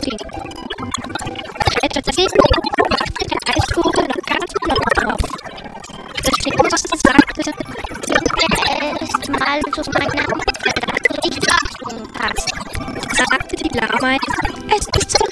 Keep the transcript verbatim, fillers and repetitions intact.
ging. Tatsächlich machte der Eisvogel noch ganz genau auf. Das Schickste sagte, er ist mal zu meiner Mutter, dass du dich Achtung hast. Sagte die Blaumeise, es ist